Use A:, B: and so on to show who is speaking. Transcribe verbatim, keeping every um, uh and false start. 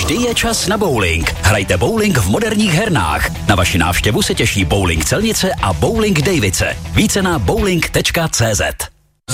A: Vždy je čas na bowling. Hrajte bowling v moderních hernách. Na vaši návštěvu se těší Bowling Celnice a Bowling Davice. Více na bowling tečka cé zet.